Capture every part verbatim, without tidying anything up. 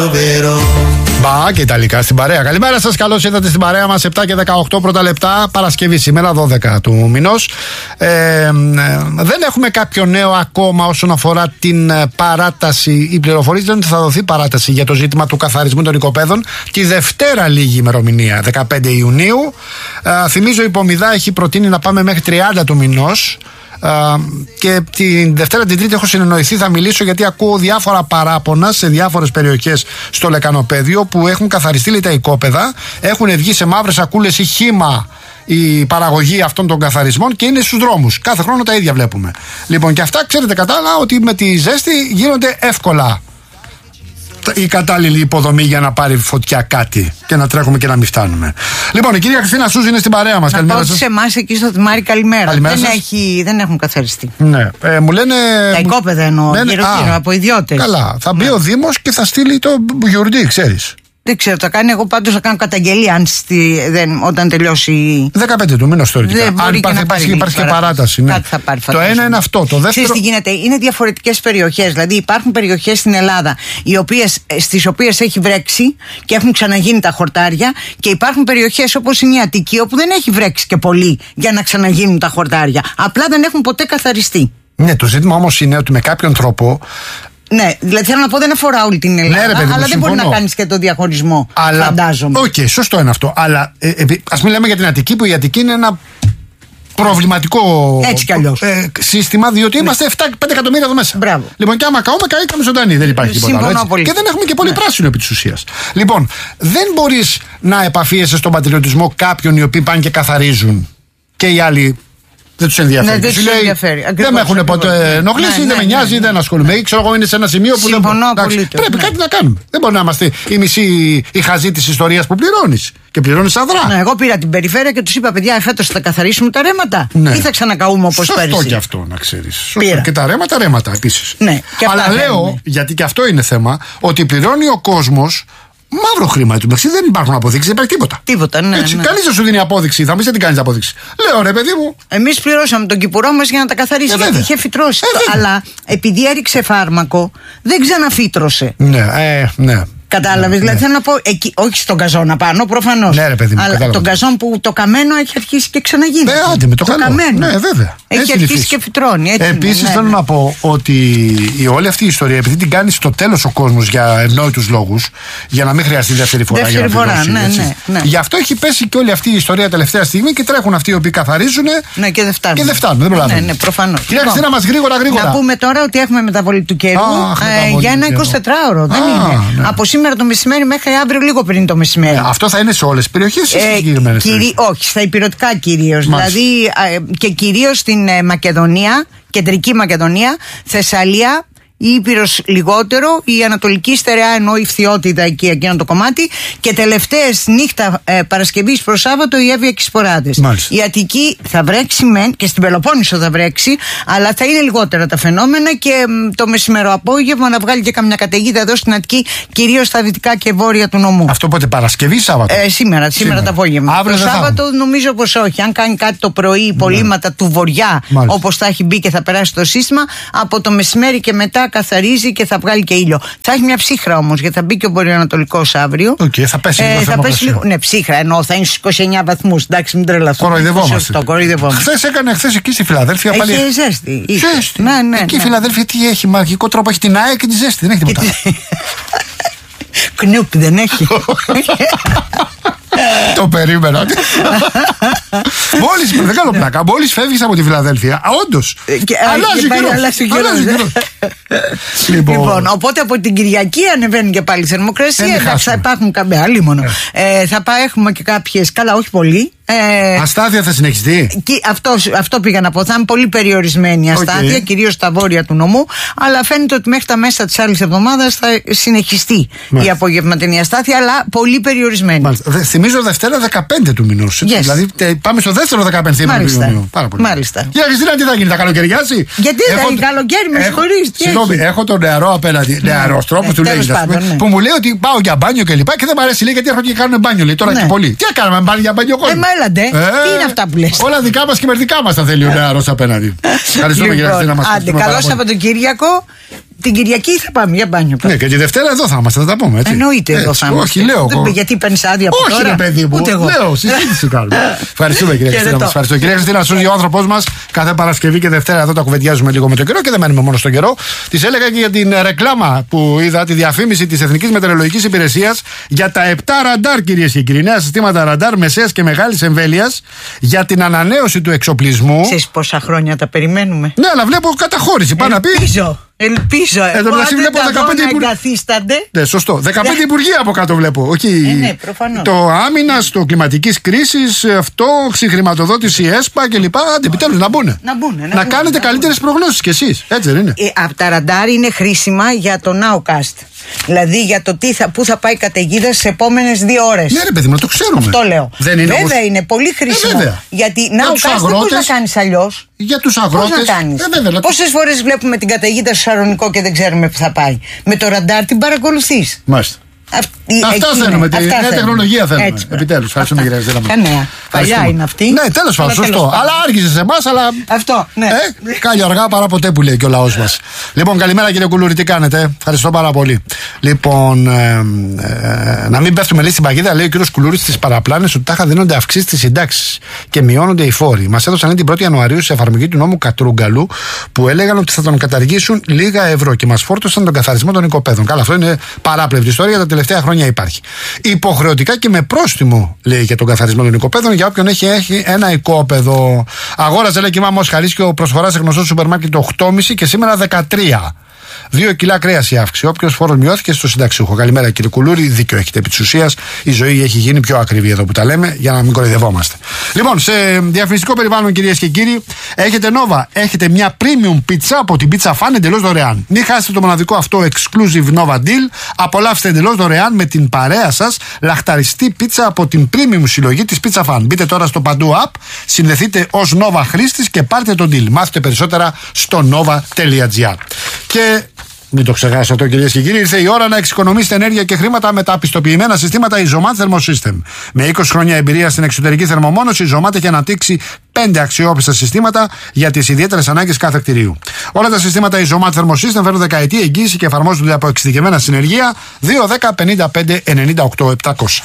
Μπα και Ιταλικά στην παρέα. Καλημέρα σας, καλώς ήρθατε στην παρέα μας. επτά και δεκαοκτώ πρώτα λεπτά, Παρασκευή σήμερα, δώδεκα του μηνός. Ε, ε, δεν έχουμε κάποιο νέο ακόμα όσον αφορά την παράταση. Οι πληροφορίες λένε ότι θα δοθεί παράταση για το ζήτημα του καθαρισμού των οικοπαίδων τη Δευτέρα, λίγη ημερομηνία, δεκαπέντε Ιουνίου. Ε, θυμίζω η Πομιδά έχει προτείνει να πάμε μέχρι τριάντα του μηνός. Uh, και την Δευτέρα την Τρίτη έχω συνεννοηθεί, θα μιλήσω γιατί ακούω διάφορα παράπονα σε διάφορες περιοχές στο Λεκανοπέδιο που έχουν καθαριστεί τα οικόπεδα, έχουν βγει σε μαύρες σακούλες ή χύμα η παραγωγή αυτών των καθαρισμών και είναι στους δρόμους. Κάθε χρόνο τα ίδια βλέπουμε. Λοιπόν, και αυτά ξέρετε κατάλαβα ότι με τη ζέστη γίνονται εύκολα η κατάλληλη υποδομή για να πάρει φωτιά κάτι και να τρέχουμε και να μην φτάνουμε. Λοιπόν, η κυρία Χριστίνα Σούζη είναι στην παρέα μας. Να πω σε εμάς εκεί στο Δημάρι, καλημέρα. Καλημέρα δεν, σας. έχει, δεν έχουν καθαριστεί. Ναι. Ε, μου λένε. Τα οικόπεδα εννοώ. Γύρω-γύρω από ιδιώτες. Καλά. Θα μπει ναι. ο Δήμος και θα στείλει το γιουρντί, ξέρεις. Δεν ξέρω, θα κάνει. Εγώ πάντως θα κάνω καταγγελία αν στη, δεν, όταν τελειώσει. δεκαπέντε του μήνος θεωρητικά. Αν υπάρχει, υπάρχει, υπάρχει και παράταση. Ναι. Θα πάρει, το ένα είναι αυτό. Το δεύτερο. Ξέρεις τι γίνεται, είναι διαφορετικές περιοχές. Δηλαδή υπάρχουν περιοχές στην Ελλάδα οι οποίες, στις οποίες έχει βρέξει και έχουν ξαναγίνει τα χορτάρια, και υπάρχουν περιοχές όπως είναι η Αττική όπου δεν έχει βρέξει και πολύ για να ξαναγίνουν τα χορτάρια. Απλά δεν έχουν ποτέ καθαριστεί. Ναι, το ζήτημα όμως είναι ότι με κάποιον τρόπο. Ναι, δηλαδή θέλω να πω δεν αφορά όλη την Ελλάδα, ναι, ρε, παιδί, αλλά δεν συμφωνώ. μπορεί να κάνεις και το διαχωρισμό, αλλά, φαντάζομαι. Οκ, okay, σωστό είναι αυτό. Αλλά ε, ε, ας μιλάμε για την Αττική, που η Αττική είναι ένα προβληματικό έτσι κι αλλιώς. Ε, σύστημα, διότι ναι. είμαστε επτά πέντε εκατομμύρια εδώ μέσα. Μπράβο. Λοιπόν, και άμα καούμε, καήκαμε ζωντανή. Δεν υπάρχει τίποτα άλλο. Έτσι. Και δεν έχουμε και πολύ ναι. πράσινο επί της ουσίας. Λοιπόν, δεν μπορείς να επαφίεσαι στον πατριωτισμό κάποιων οι οποίοι πάνε και καθαρίζουν και οι άλλοι. Δεν τους ενδιαφέρει. Ναι, δεν τους ενδιαφέρει. Ακριβώς, δεν με έχουν ποτέ ενοχλήσει, ναι, δεν ναι, με νοιάζει, ναι, ναι. δεν ασχολούμαι. Ή ξέρω εγώ, είναι σε ένα σημείο που δεν μπορεί. Πρέπει ναι. κάτι να κάνουμε. Δεν μπορεί να είμαστε η μισή η χαζή της ιστορίας που πληρώνεις. Και πληρώνεις αδρά. Ναι, εγώ πήρα την περιφέρεια και τους είπα: παιδιά, φέτος θα καθαρίσουμε τα ρέματα. Ναι. Ή θα ξανακαούμε όπως πέρυσι. Σωστό και αυτό να ξέρεις. Πήρα. Και τα ρέματα, ρέματα επίσης. Ναι, αλλά λέω, ναι. γιατί και αυτό είναι θέμα, ότι πληρώνει ο κόσμος. Μαύρο χρήμα του μεταξύ, δεν υπάρχουν αποδείξεις, δεν υπάρχει τίποτα. Τίποτα, ναι. Έτσι, ναι. Κανείς δεν σου δίνει απόδειξη, θα μου πει τι κάνεις απόδειξη. Λέω ρε παιδί μου. Εμείς πληρώσαμε τον κυπουρό μας για να τα καθαρίσει, ε, γιατί είχε φυτρώσει. Ε, αλλά επειδή έριξε φάρμακο, δεν ξαναφύτρωσε. Ναι, ε, ναι. Κατάλαβες, ναι, δηλαδή ναι. θέλω να πω, εκεί, όχι στον καζόν απάνω, προφανώς. Ναι, ρε παιδί μου, αλλά κατάλαβα. Τον καζόν που το καμένο έχει αρχίσει και ξαναγίνει. Ναι, άντε με το, το καμένο. Ναι, βέβαια. Έχει έτσι αρχίσει και φυτρώνει. Επίσης ναι, θέλω ναι. να πω ότι η όλη αυτή η ιστορία, επειδή την κάνει στο τέλος ο κόσμος για ευνόητους λόγους, για να μην χρειαστεί δεύτερη φορά. Δεύτερη για να φορά, πληρώσει, ναι, ναι, ναι. Γι' αυτό έχει πέσει και όλη αυτή η ιστορία τελευταία στιγμή και τρέχουν αυτοί οι οποίοι καθαρίζουν. Ναι, και δεν φτάνουν. Και δεν φτάνουν, δεν προλαβαίνουν. Ναι, ναι, προφανώς. Κυρία Χριστίνα μας, γρήγορα, γρήγορα. Να πούμε τώρα ότι έχουμε μεταβολή του καιρού για ένα εικοσιτετράωρο. Δεν είναι. Από σήμερα το μεσημέρι μέχρι αύριο λίγο πριν το μεσημέρι. Ε, αυτό θα είναι σε όλες τις περιοχές ή ε, συγκεκριμένες? Κυρί, όχι, στα υπηρετικά κυρίως. Δηλαδή ε, και κυρίως στην ε, Μακεδονία, κεντρική Μακεδονία, Θεσσαλία, η Ήπειρος λιγότερο, η Ανατολική Στερεά ενώ η Φθιώτιδα εκεί εκείνο το κομμάτι, και τελευταίες νύχτα ε, Παρασκευής προς Σάββατο η Εύβοια και οι Σποράδες. Μάλιστα. Η Αττική θα βρέξει μεν και στην Πελοπόννησο θα βρέξει, αλλά θα είναι λιγότερα τα φαινόμενα και μ, το μεσημερό απόγευμα να βγάλει και καμιά καταιγίδα εδώ στην Αττική, κυρίως στα δυτικά και βόρεια του νομού. Αυτό πότε, Παρασκευή ή Σάββατο? Ε, σήμερα, σήμερα, σήμερα το απόγευμα. Αύριο το Σάββατο θα... νομίζω πως όχι. Αν κάνει κάτι το πρωί, υπολείμματα ναι. του βορειά, όπως θα έχει μπει και θα περάσει το σύστημα, από το μεσημέρι και μετά καθαρίζει και θα βγάλει και ήλιο. Θα έχει μια ψύχρα όμως, γιατί θα μπει και ο βορειοανατολικός αύριο. Okay, θα πέσει λίγο. Ε, θα πέσει λίγο. Ναι, ψύχρα εννοώ, θα είναι στους είκοσι εννιά βαθμούς. Εντάξει, μην τρελαθούμε. Κοροϊδευόμαστε. Χθες έκανε, χθες εκεί στη Φιλαδέλφια πάλι. Έχει ζέστη. Ζέστη. Ναι, ναι, εκεί η ναι. Φιλαδέλφια τι έχει, μαγικό τρόπο, έχει την ΑΕΚ και τη ζέστη. Δεν έχει τίποτα. Κνούπ δεν έχει. Το περίμενα. Μόλις, δεν κάνω πλάκα, μόλις φεύγεις από τη Φιλαδέλφια, όντως, αλλάζει καιρός. Λοιπόν, οπότε από την Κυριακή ανεβαίνει και πάλι η θερμοκρασία. Εντάξει, θα υπάρχουν κάποια άλλη μόνο. Θα έχουμε και κάποιες, καλά όχι πολύ. Ε, αστάθεια θα συνεχιστεί. Αυτό, αυτό πήγα να πω. Θα είναι πολύ περιορισμένη η αστάθεια, okay. κυρίως στα βόρεια του νομού. Αλλά φαίνεται ότι μέχρι τα μέσα της άλλης εβδομάδας θα συνεχιστεί Μάλιστα. η απογευματινή αστάθεια, αλλά πολύ περιορισμένη. Μάλιστα. Θυμίζω Δευτέρα δεκαπέντε του μηνός. Yes. Δηλαδή πάμε στο δεύτερο δεκαπέντε του μηνού. Πάρα πολύ. Μάλιστα. Για Χριστίνα, τι θα γίνει, θα καλοκαιριάσει? Γιατί δεν είναι καλοκαίρι, με συγχωρείς. Συγγνώμη, έχω τον νεαρό απέναντι. Νεαρός τρόπος του λέει που μου λέει ότι πάω για μπάνιο και λοιπά και δεν μου αρέσει, λέει, γιατί έρχονται και κάνουν μπάνιο. Τώρα και πολύ. Τι έκαναμε, πάλι για μπάνιο κόσμο. Ε, τι είναι αυτά που λες? Όλα δικά μας και μερδικά μας θα θέλει ο νεαρός απέναντι. Ευχαριστούμε, κύριε Χριστίνα μας. Άντε, καλό Σαββατοκύριακο. Την Κυριακή θα πάμε για μπάνιο. Ναι, και τη Δευτέρα εδώ θα είμαστε, θα τα πούμε. Έτσι. Εννοείται εδώ θα είμαστε. Όχι, λέω. Δεν, γιατί παίρνει άδεια από όχι, τώρα. Όχι, παιδί μου. Ούτε εγώ. Λέω, συζήτηση κάνουμε. Ευχαριστούμε, κυρία Χριστίνα. Μας ευχαριστώ. Κυρία Χριστίνα Σούζη, ο άνθρωπός μας, κάθε Παρασκευή και Δευτέρα εδώ τα κουβεντιάζουμε λίγο με τον καιρό και δεν μένουμε μόνο στον καιρό. Της έλεγα και για την ρεκλάμα που είδα, τη διαφήμιση της Εθνικής Μετεωρολογικής Υπηρεσίας για τα επτά ραντάρ, κυρίες και κύριοι. Νέα συστήματα ραντάρ μεσαίας και μεγάλης εμβέλειας για την ανανέωση του εξοπλισμού. Ξέρεις πόσα χρόνια τα περιμένουμε. Ναι, αλλά βλέπω καταχώρηση. Πάει να πει. Ελπίζω. Εδώ μεταξύ βλέπω δεκαπέντε υπουργεία. Ναι, σωστό. δεκαπέντε υπουργεία από κάτω βλέπω. Όχι. Ε, ναι, προφανώς. Το άμυνας, το κλιματικής κρίσης, αυτό, συγχρηματοδότηση ΕΣΠΑ κλπ. Άντε, επιτέλους να μπουν. Να, μπουν, να, να μπουν, κάνετε καλύτερες προγνώσεις κι εσείς. Έτσι δεν είναι. Ε, από τα ραντάρ είναι χρήσιμα για το Nowcast. Δηλαδή για το τι θα, πού θα πάει η καταιγίδα στις επόμενες δύο ώρες. Ναι, ρε παιδί μου, το ξέρουμε. Αυτό λέω. Δεν είναι βέβαια όμως... είναι πολύ χρήσιμο. Ε, γιατί Nowcast δεν μπορεί να κάνεις αλλιώς. Για τους αγρότες. Πώς να κάνεις. Ε, βέβαια, Πόσες φορές βλέπουμε την καταιγίδα στο Σαρονικό και δεν ξέρουμε που θα πάει. Με το ραντάρ την παρακολουθείς. Μάλιστα. Αυτή, αυτά θέλουμε. Τη νέα τεχνολογία θέλουμε. Επιτέλους. Ευχαριστούμε, κυρία Χριστίνα. Κανένα. Παλιά είναι αυτή. Ναι, τέλος πάντων. Σωστό. Αλλά άργησε σε εμάς, αλλά. Αυτό. Ναι. Ε, κάλλιο αργά παρά ποτέ που λέει και ο λαός μας. Λοιπόν, καλημέρα κύριε Κουλούρη, τι κάνετε. Ευχαριστώ πάρα πολύ. Λοιπόν, ε, ε, να μην πέφτουμε λέει στην παγίδα, λέει ο κύριος Κουλούρης στις παραπλάνες ότι τάχα δίνονται αυξήσεις στις συντάξεις και μειώνονται οι φόροι. Μας έδωσαν την πρώτη Ιανουαρίου σε εφαρμογή του νόμου Κατρούγκαλου που έλεγαν ότι θα τον καταργήσουν λίγα ευρώ και μας φόρτωσαν τον καθαρισμό των οικοπαίδων. Καλά, αυτό είναι παράπλευρη ιστορία, τα τελευταία χρόνια υπάρχει. Υποχρεωτικά και με πρόστιμο, λέει, για τον καθαρισμό των οικοπαίδων για όποιον έχει, έχει ένα οικόπεδο. Αγόραζε, λέει, και η μάμα Χαρίσκιο προσφορά σε γνωστό σούπερ μάρκετ οκτώ κόμμα πέντε και σήμερα δεκατρία. Δύο κιλά κρέα η αύξηση. Όποιο φόρο μειώθηκε στο συνταξιούχο. Καλημέρα κύριε Κουλούρη. Δίκιο έχετε. Επί της ουσίας η ζωή έχει γίνει πιο ακριβή εδώ που τα λέμε για να μην κοροϊδευόμαστε. Λοιπόν, σε διαφημιστικό περιβάλλον κυρίες και κύριοι, έχετε Nova. Έχετε μια premium πίτσα από την Pizza Fan εντελώς δωρεάν. Μην χάσετε το μοναδικό αυτό exclusive Nova Deal. Απολαύστε εντελώς δωρεάν με την παρέα σας λαχταριστή πίτσα από την premium συλλογή της Pizza Fan. Μπείτε τώρα στο παντού app, συνδεθείτε ως Nova χρήστης και πάρτε τον deal. Μάθετε περισσότερα στο nova.gr. Και μην το ξεχάσετε αυτό, κυρίες και κύριοι. Ήρθε η ώρα να εξοικονομήσετε ενέργεια και χρήματα με τα πιστοποιημένα συστήματα Isomat Thermosystem. Με είκοσι χρόνια εμπειρία στην εξωτερική θερμομόνωση, η Isomat έχει αναπτύξει πέντε αξιόπιστα συστήματα για τις ιδιαίτερες ανάγκες κάθε κτηρίου. Όλα τα συστήματα Isomat Thermosystem φέρουν δεκαετή εγγύηση και εφαρμόζονται από εξειδικευμένα συνεργεία δύο δέκα πενήντα πέντε ενενήντα οκτώ επτακόσια.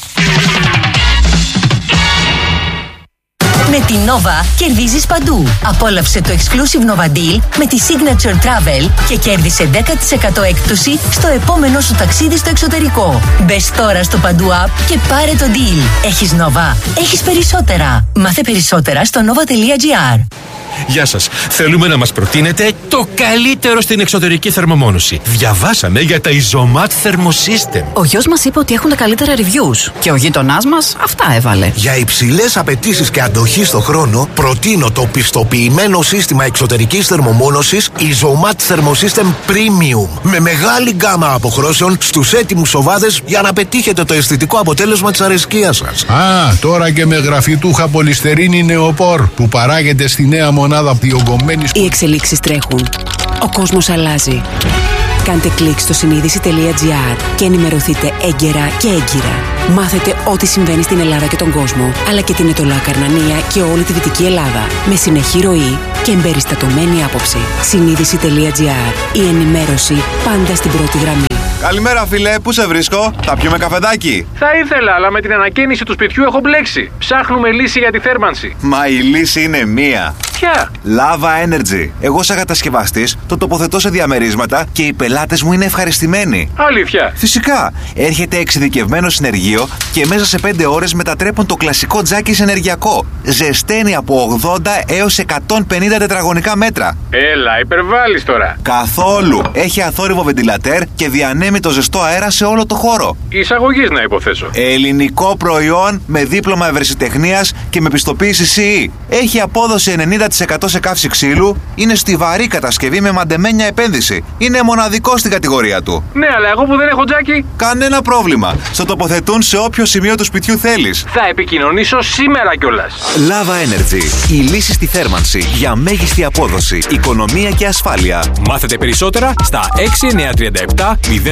Με την Nova κερδίζεις παντού. Απόλαυσε το exclusive Nova Deal με τη Signature Travel και κέρδισε δέκα τοις εκατό έκπτωση στο επόμενο σου ταξίδι στο εξωτερικό. Μπες τώρα στο παντού app και πάρε το deal. Έχεις Nova, έχεις περισσότερα. Μάθε περισσότερα στο nova.gr. Γεια σας. Θέλουμε να μας προτείνετε το καλύτερο στην εξωτερική θερμομόνωση. Διαβάσαμε για τα Isomat Thermosystem. Ο γιος μας είπε ότι έχουν τα καλύτερα reviews και ο γείτονάς μας αυτά έβαλε. Για υψηλές απαιτήσεις και αντοχή στο χρόνο, προτείνω το πιστοποιημένο σύστημα εξωτερικής θερμομόνωσης Isomat Thermosystem Premium. Με μεγάλη γκάμα αποχρώσεων στους έτοιμους σοβάδες για να πετύχετε το αισθητικό αποτέλεσμα της αρεσκίας σας. Α, τώρα και με γραφιτούχα πολυστερίνη νεοπόρ που παράγεται στη νέα μονάδα διωγγωμένης. Οι εξελίξεις τρέχουν. Ο κόσμος αλλάζει. Κάντε κλικ στο συνείδηση.gr και ενημερωθείτε έγκαιρα και έγκυρα. Μάθετε ό,τι συμβαίνει στην Ελλάδα και τον κόσμο, αλλά και την Ετωλά Καρνανία και όλη τη Δυτική Ελλάδα. Με συνεχή ροή και εμπεριστατωμένη άποψη. συνείδηση.gr. Η ενημέρωση πάντα στην πρώτη γραμμή. Καλημέρα, φίλε, πού σε βρίσκω? Θα πιούμε καφεδάκι? Θα ήθελα, αλλά με την ανακαίνιση του σπιτιού έχω μπλέξει. Ψάχνουμε λύση για τη θέρμανση. Μα η λύση είναι μία. Ποια? Lava Energy. Εγώ, σαν κατασκευαστής, το τοποθετώ σε διαμερίσματα και οι πελάτες μου είναι ευχαριστημένοι. Αλήθεια? Φυσικά. Έρχεται εξειδικευμένο συνεργείο και μέσα σε πέντε ώρες μετατρέπουν το κλασικό τζάκι σε ενεργειακό. Ζεσταίνει από ογδόντα έως εκατόν πενήντα τετραγωνικά μέτρα. Έλα, υπερβάλλεις τώρα. Καθόλου. Έχει αθόρυβο βεντιλατέρ και διανέμει το ζεστό αέρα σε όλο το χώρο. Εισαγωγής να υποθέσω. Ελληνικό προϊόν με δίπλωμα ευρεσιτεχνίας και με πιστοποίηση σι ι. Έχει απόδοση ενενήντα τοις εκατό σε καύση ξύλου. Είναι στιβαρή κατασκευή με μαντεμένια επένδυση. Είναι μοναδικό στην κατηγορία του. Ναι, αλλά εγώ που δεν έχω τζάκι. Κανένα πρόβλημα. Στο τοποθετούν σε όποιο σημείο του σπιτιού θέλεις. Θα επικοινωνήσω σήμερα κιόλας. Lava Energy. Η λύση στη θέρμανση για μέγιστη απόδοση, οικονομία και ασφάλεια. Μάθετε περισσότερα στα έξι εννιά τρία επτά μηδέν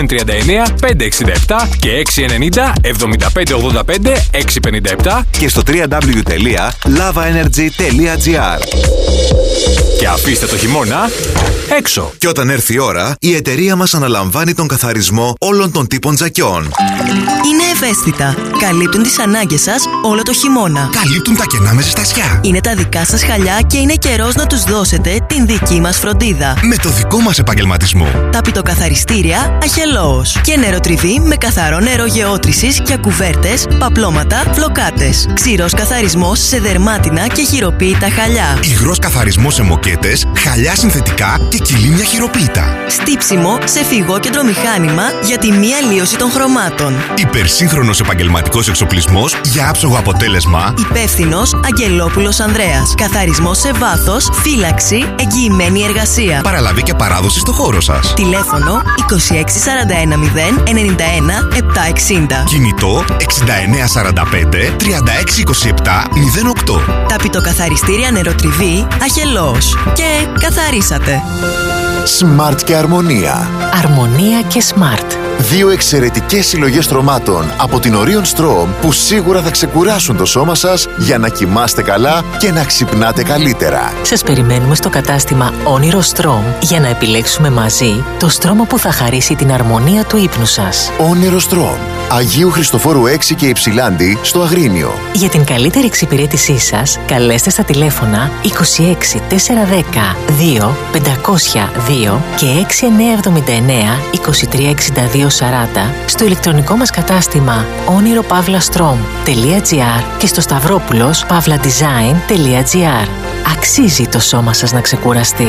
μηδέν τριάντα εννέα πεντακόσια εξήντα επτά και έξι ενενήντα εβδομήντα πέντε ογδόντα πέντε έξι πενήντα επτά και στο double-u double-u double-u τελεία lava energy τελεία gr. Και αφήστε το χειμώνα έξω. Και όταν έρθει η ώρα, η εταιρεία μας αναλαμβάνει τον καθαρισμό όλων των τύπων τζακιών. Είναι ευαίσθητα. Καλύπτουν τις ανάγκες σας όλο το χειμώνα. Καλύπτουν τα κενά με ζεστασιά. Είναι τα δικά σας χαλιά και είναι καιρός να τους δώσετε την δική μας φροντίδα. Με το δικό μας επαγγελματισμό. Ταπητοκαθαριστήρια Αχελώος. Και νεροτριβή με καθαρό νερό γεώτρησης για κουβέρτες, παπλώματα, φλοκάτες. Ξηρός καθαρισμός σε δερμάτινα και χειροποίητα χαλιά. Υγρός καθαρισμός σε μοκέτες, χαλιά συνθετικά και κυλίμια χειροποίητα. Στύψιμο σε φυγόκεντρο μηχάνημα για τη μη αλλίωση των χρωμάτων. Υπερσύγχρονος επαγγελματικός εξοπλισμός για άψογο αποτέλεσμα. Υπεύθυνος Αγγελόπουλος Ανδρέας. Καθαρισμός σε βάθος, φύλαξη, εγγυημένη εργασία. Παραλαβή και παράδοση στο χώρο σας. Τηλέφωνο είκοσι έξι σαράντα ένα μηδέν ενενήντα ένα επτακόσια εξήντα. Κινητό εξήντα εννέα σαράντα πέντε τριάντα έξι είκοσι επτά μηδέν οκτώ. Ταπητοκαθαριστήρια Νεροτριβή Αχελώος. Και καθαρίσατε. Smart και Αρμονία. Αρμονία και Smart. Δύο εξαιρετικές συλλογές στρωμάτων από την Orion Strom που σίγουρα θα ξεκουράσουν το σώμα σας για να κοιμάστε καλά και να ξυπνάτε καλύτερα. Σας περιμένουμε στο κατάστημα Όνειρο Strom για να επιλέξουμε μαζί το στρώμα που θα χαρίσει την αρμονία του ύπνου σας. Όνειρο Strom. Αγίου Χριστοφόρου έξι και Υψηλάντη στο Αγρίνιο. Για την καλύτερη εξυπηρέτησή σας, καλέστε στα τηλέφωνα είκοσι έξι τετρακόσια δέκα δύο πεντακόσια δύο και έξι εννέα εβδομήντα εννέα είκοσι τρία εξήντα δύο σαράντα στο ηλεκτρονικό μας κατάστημα όνειρο παύλα στρομ τελεία gr και στο σταυρόπουλος παύλα design τελεία gr. Αξίζει το σώμα σας να ξεκουραστεί.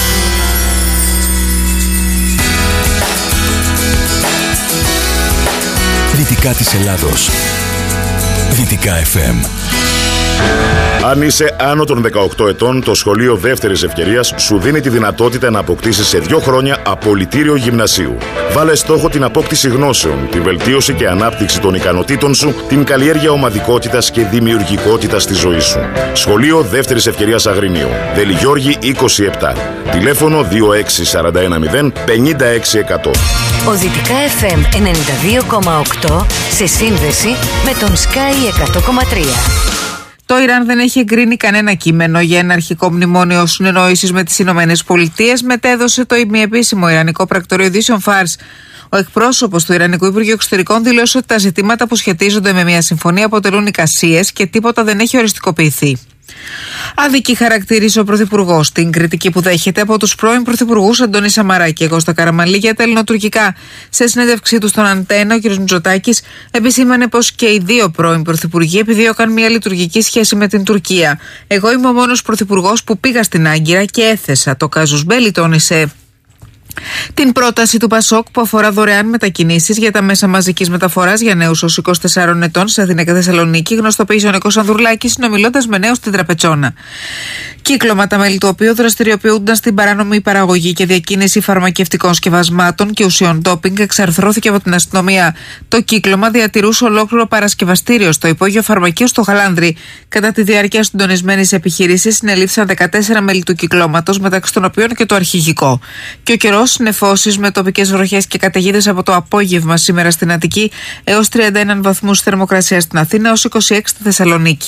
Δυτικά της Ελλάδος. Δυτικά εφ εμ. Αν είσαι άνω των δεκαοκτώ ετών, το σχολείο δεύτερης ευκαιρίας σου δίνει τη δυνατότητα να αποκτήσεις σε δύο χρόνια απολυτήριο γυμνασίου. Βάλε στόχο την απόκτηση γνώσεων, τη βελτίωση και ανάπτυξη των ικανοτήτων σου, την καλλιέργεια ομαδικότητας και δημιουργικότητας στη ζωή σου. Σχολείο δεύτερης ευκαιρίας Αγρινίου. Δελιγιώργη είκοσι επτά. Τηλέφωνο δύο έξι τέσσερα ένα μηδέν πενήντα έξι εκατό. Ο Δυτικά εφ εμ ενενήντα δύο κόμμα οκτώ σε σύνδεση με τον Sky εκατό κόμμα τρία. Το Ιράν δεν έχει εγκρίνει κανένα κείμενο για ένα αρχικό μνημόνιο συνεννόησης με τις Ηνωμένες Πολιτείες, μετέδωσε το ημιεπίσημο Ιρανικό πρακτορείο ειδήσεων Φάρς. Ο εκπρόσωπος του Ιρανικού Υπουργείου Εξωτερικών δήλωσε ότι τα ζητήματα που σχετίζονται με μια συμφωνία αποτελούν εικασίες και τίποτα δεν έχει οριστικοποιηθεί. Αδική χαρακτήρισε ο Πρωθυπουργός την κριτική που δέχεται από τους πρώην Πρωθυπουργούς Αντώνη Σαμαρά και Κώστα Καραμανλή για τα ελληνοτουρκικά. Σε συνέντευξή του στον Αντένα, ο κ. Μητσοτάκης επισήμανε πως και οι δύο πρώην Πρωθυπουργοί επιδίωκαν μια λειτουργική σχέση με την Τουρκία. Εγώ είμαι ο μόνος Πρωθυπουργός που πήγα στην Άγκυρα και έθεσα το κάζους μπέλι, τόνισε. Την πρόταση του Πασόκ που αφορά δωρεάν μετακινήσεις για τα μέσα μαζικής μεταφοράς για νέους ως είκοσι τεσσάρων ετών σε Αθήνα και Θεσσαλονίκη, γνωστοποίησε ο Νίκος Ανδουρλάκης συνομιλώντας με νέους στην Τραπετσόνα. Κύκλωμα τα μέλη του οποίου δραστηριοποιούνταν στην παράνομη παραγωγή και διακίνηση φαρμακευτικών σκευασμάτων και ουσιών ντόπινγκ εξαρθρώθηκε από την αστυνομία. Το κύκλωμα διατηρούσε ολόκληρο παρασκευαστήριο στο υπόγειο φαρμακείου στο Χαλάνδρι. Κατά τη διάρκεια συντονισμένης επιχείρησης συνελήφθησαν δεκατέσσερα μέλη του κυκλώματος, μεταξύ των οποίων και το αρχηγικό. Και ο καιρός, νεφώσεις με τοπικές βροχές και καταιγίδες από το απόγευμα σήμερα στην Αττική έως τριάντα ένα βαθμούς θερμοκρασία στην Αθήνα, έως είκοσι έξι στη Θεσσαλονίκη.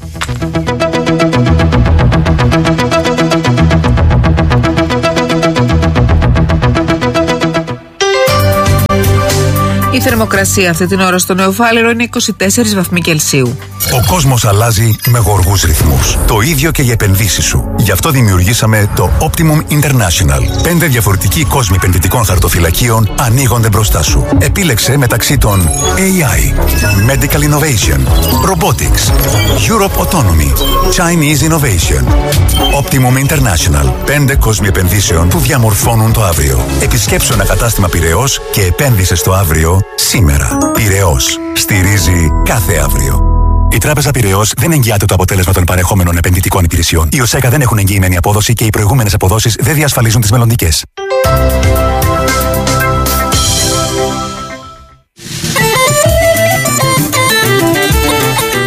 Η θερμοκρασία αυτή την ώρα στο Νεοφάλιρο είναι είκοσι τέσσερις βαθμοί Κελσίου. Ο κόσμος αλλάζει με γοργούς ρυθμούς. Το ίδιο και οι επενδύσεις σου. Γι' αυτό δημιουργήσαμε το Optimum International. Πέντε διαφορετικοί κόσμοι επενδυτικών χαρτοφυλακίων ανοίγονται μπροστά σου. Επίλεξε μεταξύ των έι άι, Medical Innovation, Robotics, Europe Autonomy, Chinese Innovation. Optimum International. Πέντε κόσμοι επενδύσεων που διαμορφώνουν το αύριο. Επισκέψου ένα κατάστημα Πειραιώς και επένδυσε στο αύριο σήμερα. Πειραιώς. Στηρίζει κάθε αύριο. Η Τράπεζα Πειραιώς δεν εγγυάται το αποτέλεσμα των παρεχόμενων επενδυτικών υπηρεσιών. Οι ΟΣΕΚΑ δεν έχουν εγγυημένη απόδοση και οι προηγούμενες αποδόσεις δεν διασφαλίζουν τις μελλοντικές.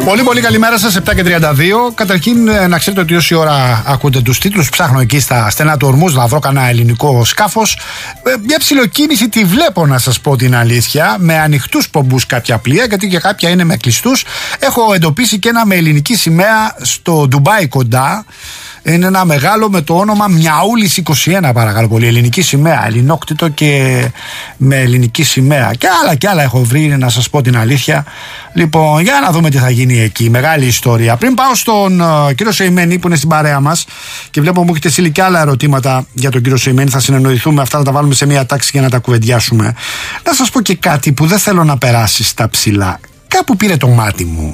Πολύ πολύ καλημέρα σας, επτά και τριάντα δύο. Καταρχήν να ξέρετε ότι όση ώρα ακούτε τους τίτλους, ψάχνω εκεί στα στενά του Ορμούς να βρω κανένα ελληνικό σκάφος. Μια ψιλοκίνηση τη βλέπω, να σας πω την αλήθεια, με ανοιχτούς πομπούς κάποια πλοία, γιατί και κάποια είναι με κλειστούς. Έχω εντοπίσει και ένα με ελληνική σημαία στο Ντουμπάι κοντά. Είναι ένα μεγάλο με το όνομα Μιαούλης είκοσι ένα, παρακαλώ πολύ. Ελληνική σημαία, ελληνόκτητο και με ελληνική σημαία. Και άλλα και άλλα έχω βρει, να σας πω την αλήθεια. Λοιπόν, για να δούμε τι θα γίνει εκεί. Μεγάλη ιστορία. Πριν πάω στον uh, κύριο Σεϊμένη που είναι στην παρέα μας και βλέπω μου έχετε στείλει και άλλα ερωτήματα για τον κύριο Σεϊμένη. Θα συνεννοηθούμε αυτά, να τα βάλουμε σε μια τάξη για να τα κουβεντιάσουμε. Να σας πω και κάτι που δεν θέλω να περάσει στα ψηλά. Κάπου πήρε το μάτι μου.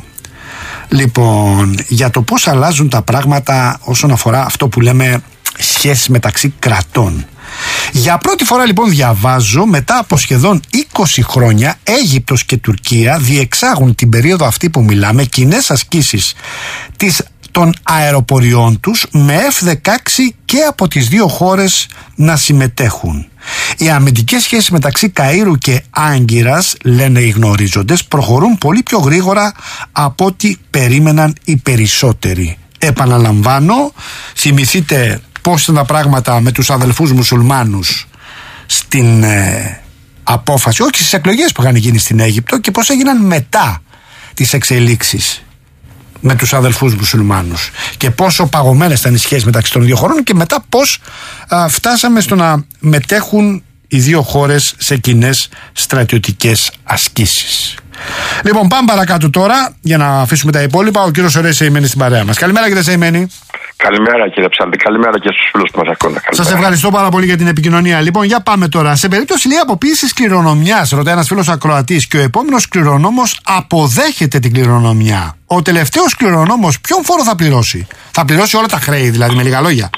Λοιπόν, για το πώς αλλάζουν τα πράγματα όσον αφορά αυτό που λέμε σχέσεις μεταξύ κρατών. Για πρώτη φορά λοιπόν διαβάζω, μετά από σχεδόν είκοσι χρόνια, Αίγυπτος και Τουρκία διεξάγουν την περίοδο αυτή που μιλάμε κοινές ασκήσεις της, των αεροποριών τους με εφ δεκαέξι και από τις δύο χώρες να συμμετέχουν. Οι αμυντικές σχέσεις μεταξύ Καΐρου και Άγκυρας, λένε οι γνωρίζοντες, προχωρούν πολύ πιο γρήγορα από ό,τι περίμεναν οι περισσότεροι. Επαναλαμβάνω, θυμηθείτε πώς ήταν τα πράγματα με τους αδελφούς μουσουλμάνους στην ε, απόφαση, όχι στις εκλογές που είχαν γίνει στην Αίγυπτο, και πώς έγιναν μετά τις εξελίξεις με τους αδελφούς μουσουλμάνους και πόσο παγωμένες ήταν οι σχέσεις μεταξύ των δύο χωρών, και μετά πώς α, φτάσαμε στο να μετέχουν οι δύο χώρες σε κοινές στρατιωτικές ασκήσεις. Λοιπόν, πάμε παρακάτω τώρα για να αφήσουμε τα υπόλοιπα. Ο κύριος Ωραίος Σεϊμένη στην παρέα μας. Καλημέρα κύριε Σεϊμένη. Καλημέρα κύριε Ψάλτη, καλημέρα και στους φίλους που μας ακούνε. Σας ευχαριστώ πάρα πολύ για την επικοινωνία. Λοιπόν, για πάμε τώρα. Σε περίπτωση λέει αποποίησης κληρονομιάς, ρωτάει ένας φίλος ακροατής, και ο επόμενος κληρονόμος αποδέχεται την κληρονομιά, ο τελευταίος κληρονόμος ποιον φόρο θα πληρώσει? Θα πληρώσει όλα τα χρέη, δηλαδή, με λίγα λόγια?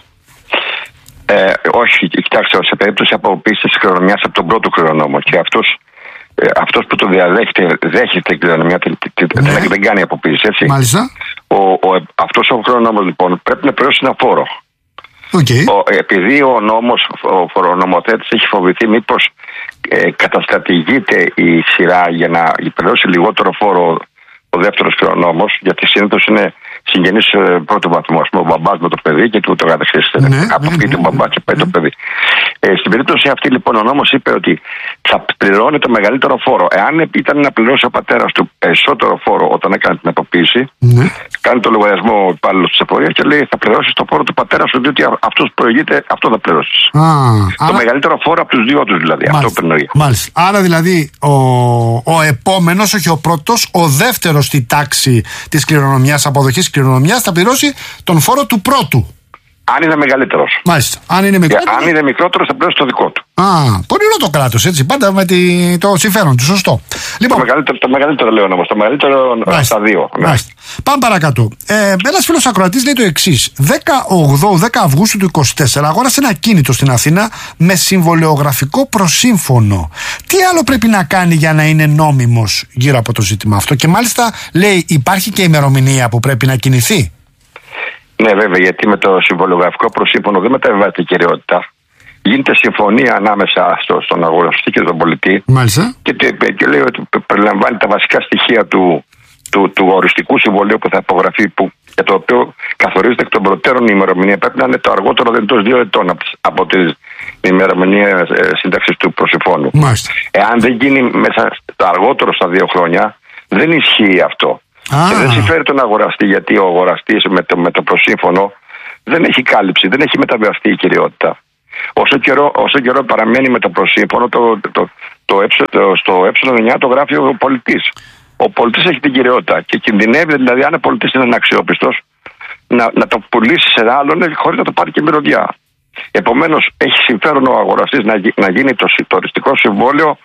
Ε, όχι, κοιτάξτε, σε περίπτωση αποποίησης κληρονομιάς από τον πρώτο κληρονόμο, και αυτός, ε, αυτός που το διαδέχεται, δέχεται την κληρονομιά, ναι. δεν, δεν κάνει αποποίηση, έτσι. Μάλιστα. Ο, ο, αυτός ο κληρονόμος λοιπόν πρέπει να πληρώσει ένα φόρο. Okay. Ο, επειδή ο νόμος, ο φορονομοθέτης έχει φοβηθεί μήπως ε, καταστρατηγείται η σειρά για να πληρώσει λιγότερο φόρο ο δεύτερος κληρονόμος, γιατί συνήθως είναι συγγενείς ε, πρώτο βαθμό, ο μπαμπάς με το παιδί και ούτω καθεξής. Ναι, από εκεί ναι, του μπαμπά και πάει ναι. το παιδί. Ε, στην περίπτωση αυτή λοιπόν ο νόμος είπε ότι θα πληρώνει το μεγαλύτερο φόρο. Εάν ήταν να πληρώσει ο πατέρας του περισσότερο φόρο όταν έκανε την αποποίηση, ναι. κάνει το λογαριασμό ο υπάλληλος της εφορίας και λέει θα πληρώσεις το φόρο του πατέρα σου, διότι αυτός προηγείται, αυτό θα πληρώσεις. Α, το άρα... μεγαλύτερο φόρο από τους δύο τους δηλαδή. Μάλιστα, αυτό περνάει. Μάλιστα. Άρα δηλαδή ο, ο επόμενος, όχι ο πρώτος, ο δεύτερος στη τάξη της κληρονομιάς, αποδοχής κληρονομιάς, θα πληρώσει τον φόρο του πρώτου. Αν είναι μεγαλύτερος. Μάλιστα. Αν είναι μικρότερος, αν είναι μικρότερος θα πληρώσει το δικό του. Α, πονηρό το κράτος, έτσι. Πάντα με τη, το συμφέρον του, σωστό. Λοιπόν, το, μεγαλύτερο, το μεγαλύτερο λέω όμως. Το μεγαλύτερο Μάλιστα. στα δύο. Ναι. Πάμε παρακάτω. Ε, ένας φίλος ακροατής λέει το εξής. δέκα Αυγούστου του είκοσι τέσσερα αγόρασε ένα κίνητο στην Αθήνα με συμβολεογραφικό προσύμφωνο. Τι άλλο πρέπει να κάνει για να είναι νόμιμος γύρω από το ζήτημα αυτό? Και μάλιστα λέει υπάρχει και ημερομηνία που πρέπει να κινηθεί. Ναι, βέβαια, γιατί με το συμβολογραφικό προσύμφωνο δεν μεταβιβάζεται η κυριότητα. Γίνεται συμφωνία ανάμεσα στο, στον αγοραστή και τον πολιτή. Μάλιστα. Και, και λέει ότι περιλαμβάνει τα βασικά στοιχεία του, του, του οριστικού συμβολίου που θα υπογραφεί, που, για το οποίο καθορίζεται εκ των προτέρων η ημερομηνία. Πρέπει να είναι το αργότερο δυνατός δύο ετών από, από την ημερομηνία ε, σύνταξης του προσυμφώνου. Μάλιστα. Εάν δεν γίνει μέσα το αργότερο στα δύο χρόνια, δεν ισχύει αυτό. Ah. Και δεν συμφέρει τον αγοραστή, γιατί ο αγοραστής με το, με το προσύμφωνο δεν έχει κάλυψη, δεν έχει μεταβιβαστεί η κυριότητα. Όσο καιρό, όσο καιρό παραμένει με το προσύμφωνο, το, το, το, το, το, στο ε εννιά το γράφει ο πολιτής. Ο πολιτής έχει την κυριότητα και κινδυνεύει, δηλαδή, αν ο πολιτής είναι αξιόπιστος, να, να το πουλήσει σε άλλον χωρίς να το πάρει και μυρωδιά. Επομένως, έχει συμφέρον ο αγοραστής να, να γίνει το, το οριστικό συμβόλαιο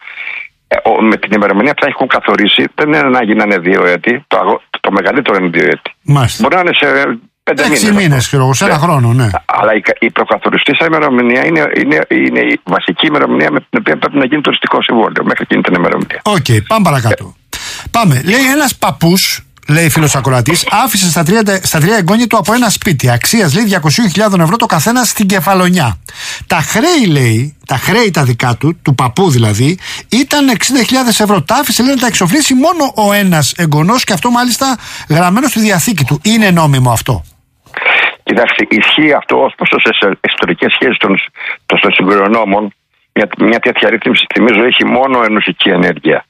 με την ημερομηνία που θα έχουν καθορίσει. Δεν είναι ανάγκη να είναι δύο έτη. Το, αγο... το μεγαλύτερο είναι δύο έτη. Μάλιστα. Μπορεί να είναι σε πέντε μήνες. Έξι μήνες, ξέρω, σε ένα ναι. χρόνο, ναι. Αλλά η, η προκαθοριστήσα ημερομηνία είναι, είναι, είναι η βασική ημερομηνία με την οποία πρέπει να γίνει το οριστικό συμβόλαιο. Μέχρι εκείνη την ημερομηνία. Οκ, okay, πάμε παρακάτω. Ε. Πάμε. Λέει ένας παππούς λέει φίλος ακροατής, άφησε στα τρία, στα τρία εγγόνια του από ένα σπίτι. Αξίας, λέει, διακόσιες χιλιάδες ευρώ το καθένα στην Κεφαλονιά. Τα χρέη, λέει, τα χρέη τα δικά του, του παππού δηλαδή, ήταν εξήντα χιλιάδες ευρώ. Τα άφησε, λέει, να τα εξοφλήσει μόνο ο ένας εγγονός και αυτό μάλιστα γραμμένο στη διαθήκη του. Είναι νόμιμο αυτό? Κοιτάξτε, ισχύει αυτό ως προς τις εσωτερικές σχέσεις των, των συγκρονόμων. Μια, μια τέτοια ρύθμιση, θυμίζω, έχει μόνο ενωσική ενέργεια.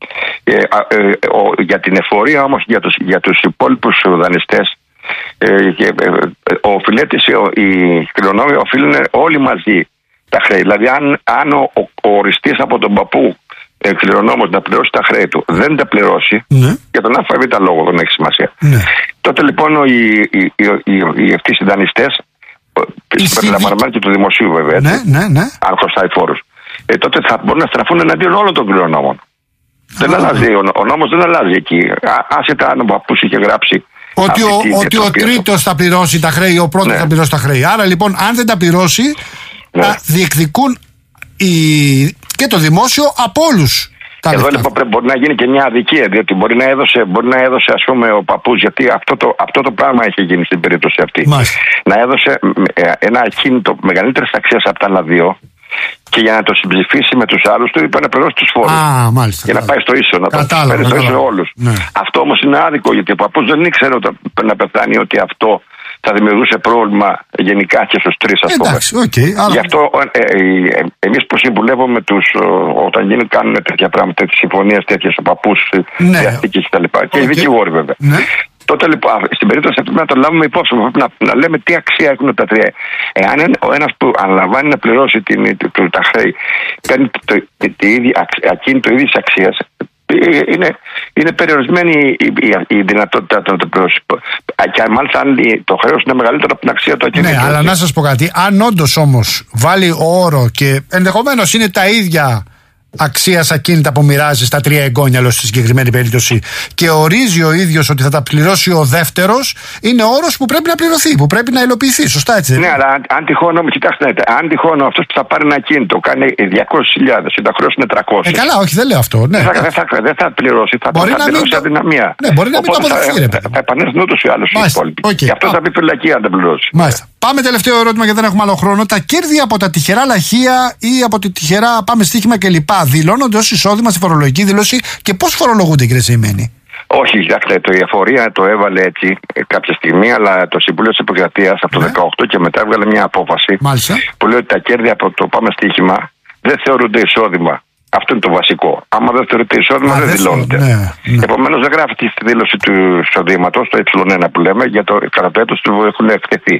Ε, ε, ο, για την εφορία όμως, για τους, για τους υπόλοιπους δανειστές, ε, ε, ε, οφειλέτης, οι κληρονόμοι οφείλουν όλοι μαζί τα χρέη. Δηλαδή, αν, αν ο, ο, ο οριστής από τον παππού ε, κληρονόμος να πληρώσει τα χρέη του δεν τα πληρώσει, ναι, για τον ΑΒ λόγο δεν έχει σημασία. Ναι. Τότε λοιπόν οι, οι, οι, οι, οι ευτοί συντανιστές, συμπεριλαμβανομένου και του δημοσίου βέβαια, ναι, ναι, ναι, αν χρωστάει φόρους, ε, τότε θα μπορούν να στραφούν εναντίον όλων των κληρονόμων. Δεν αλλάζει, ο, ο νόμος δεν αλλάζει εκεί. Άσετα αν ο παππούς είχε γράψει ότι ο, ότι ο τρίτος θα πληρώσει τα χρέη, ο πρώτος, ναι, θα πληρώσει τα χρέη. Άρα λοιπόν, αν δεν τα πληρώσει, ναι, θα διεκδικούν οι... και το δημόσιο από όλους. Εδώ λοιπόν πρέπει, μπορεί να γίνει και μια αδικία, διότι μπορεί να έδωσε, μπορεί να έδωσε ας πούμε ο παππούς, γιατί αυτό το, αυτό το πράγμα έχει γίνει στην περίπτωση αυτή. Μάλιστα. Να έδωσε ένα ακίνητο μεγαλύτερης αξίας από τα άλλα δύο και για να το συμψηφίσει με τους άλλους του είπε να πληρώσει τους φόρους. Α, μάλιστα. Για να πάει στο ίσο, να το φέρει στο ίσο όλους. Ναι. Αυτό όμως είναι άδικο, γιατί ο παππούς δεν ήξερε όταν να πεθάνει ότι αυτό θα δημιουργούσε πρόβλημα γενικά και στους τρεις, ας πούμε. Εντάξει, okay, άρα... Γι' αυτό ε, ε, ε, εμείς που συμβουλεύουμε τους, όταν γίνουν, κάνουν τέτοια πράγματα, τέτοιες συμφωνίες τέτοιες, ο παππούς, ναι, διαθήκες κτλ. Και, okay, οι δικηγόροι βέβαια. Ναι. Τότε λοιπόν, στην περίπτωση αυτή πρέπει να το λάβουμε υπόψη, πρέπει να, να λέμε τι αξία έχουν τα τρία. Εάν ο ένας που αναλαμβάνει να πληρώσει την, το, το, τα χρέη, παίρνει το, το, το ίδιο ακίνητο ίδιας αξίας, είναι, είναι περιορισμένη η, η, η δυνατότητα να το πληρώσει. Και μάλιστα αν το χρέος είναι μεγαλύτερο από την αξία του ακίνητου. Ναι, αλλά να σας πω κάτι. Αν όντως όμως βάλει όρο και ενδεχομένως είναι τα ίδια αξίας ακίνητα που μοιράζει στα τρία εγγόνια, λέω, στη συγκεκριμένη περίπτωση, και ορίζει ο ίδιος ότι θα τα πληρώσει ο δεύτερος, είναι όρος που πρέπει να πληρωθεί, που πρέπει να υλοποιηθεί. Σωστά, έτσι? Ναι, αλλά αν τυχόν, κοιτάξτε, αν τυχόν αυτός που θα πάρει ένα ακίνητο κάνει διακόσιες χιλιάδες και τα χρέος είναι τριακόσιες. Ε, καλά, όχι, δεν λέω αυτό. Ναι. Δεν, θα, δεν, θα, δεν θα πληρώσει, θα, μπορεί θα να πληρώσει μην αδυναμία. Ναι, μπορεί να μην το αποδεχθεί, ρε παιδί. Θα επανέλθουν ούτως ή άλλως οι υπόλοιποι. Γι' αυτό θα πει φυλακή αν δεν πληρώσει. Μάλιστα. Πάμε τελευταίο ερώτημα γιατί δεν έχουμε άλλο χρόνο. Τα κέρδη από τα τυχερά λαχεία ή από τη τυχερά πάμε στοίχημα κλπ. Δηλώνονται ως εισόδημα στη φορολογική δήλωση και πώς φορολογούνται, κύριε Σεϊμένη? Όχι, κοιτάξτε, η εφορία το έβαλε έτσι κάποια στιγμή, αλλά το Συμβούλιο της Επικρατείας από το ναι. δεκαοκτώ και μετά έβγαλε μια απόφαση. Μάλιστα. Που λέει ότι τα κέρδη από το πάμε στοίχημα δεν θεωρούνται εισόδημα. Αυτό είναι το βασικό. Άμα δεν θεωρείται εισόδημα, δεν δηλώνεται. Ναι, ναι. Επομένως, δεν γράφεται στη δήλωση του εισοδήματος, το ε ένα που λέμε, για το κατά το έτος του έχουν εκτεθεί.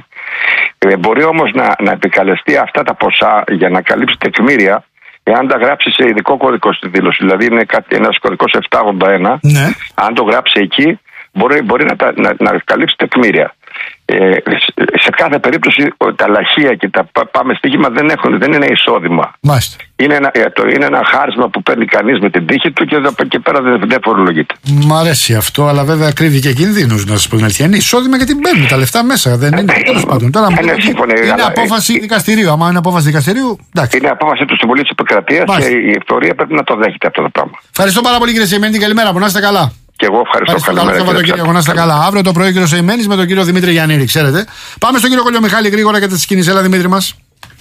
Ε, μπορεί όμως να, να επικαλεστεί αυτά τα ποσά για να καλύψει τεκμήρια, εάν τα γράψει σε ειδικό κωδικό στη δήλωση. Δηλαδή, είναι ένας κωδικός επτακόσια ογδόντα ένα. Ναι. Αν το γράψει εκεί, μπορεί, μπορεί να, τα, να, να καλύψει τεκμήρια. Ε, σε κάθε περίπτωση τα λαχεία και τα πάμε στοίχημα δεν, έχουν, δεν είναι εισόδημα. Μάλιστα. Είναι ένα, το, είναι ένα χάρισμα που παίρνει κανείς με την τύχη του και εδώ και πέρα δεν, δεν φορολογείται. Μ' αρέσει αυτό, αλλά βέβαια κρύβει και κινδύνους, να σας πω την αλήθεια. Είναι εισόδημα γιατί μπαίνουν τα λεφτά μέσα. Δεν είναι τέλος πάντων. Τώρα είναι, είναι, είναι απόφαση δικαστηρίου. Άμα είναι απόφαση δικαστηρίου, εντάξει. Είναι απόφαση του Συμβουλίου της Επικρατείας και η Εκτορία πρέπει να το δέχεται αυτό το πράγμα. Ευχαριστώ πάρα πολύ, κύριε Σεϊμένη. Καλημέρα μου, να είστε καλά. Και εγώ ευχαριστώ. Καλημέρα, να είστε καλά. Αύριο το πρωί, κύριο Σεϊμένης με τον κύριο Δημήτρη Γιαννήρη, ξέρετε. Πάμε στον κύριο Κολιομιχάλη γρήγορα για τη σκηνή. Έλα, Δημήτρη μας.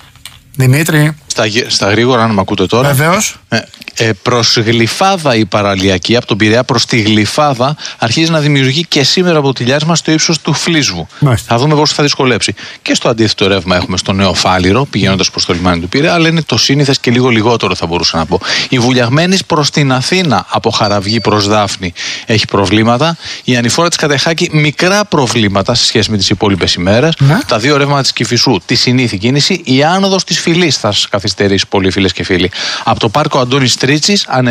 Δημήτρη. Στα, στα γρήγορα, αν με ακούτε τώρα. Βεβαίως. Ε, ε, προς Γλυφάδα η παραλιακή, από τον Πειραιά προς τη Γλυφάδα, αρχίζει να δημιουργεί και σήμερα από τη Λιάσμα στο ύψος του Φλίσβου. Μάλιστα. Θα δούμε πώς θα δυσκολέψει. Και στο αντίθετο ρεύμα έχουμε στο Νέο Φάληρο, πηγαίνοντας προς το λιμάνι του Πειραιά, αλλά είναι το σύνηθες και λίγο λιγότερο, θα μπορούσα να πω. Η Βουλιαγμένης προς την Αθήνα, από Χαραυγή προς Δάφνη, έχει προβλήματα. Η ανηφόρα της Κατεχάκη, μικρά προβλήματα σε σχέση με τις υπόλοιπες ημέρες. Ναι. Τα δύο ρεύματα της Κηφισού, τη συνήθη κίνηση. Η άνοδος της Φυλής θα σας καθυστερήσει πολύ, φίλες και φίλοι. Από το πάρκο Αντώνης Τρίτσης,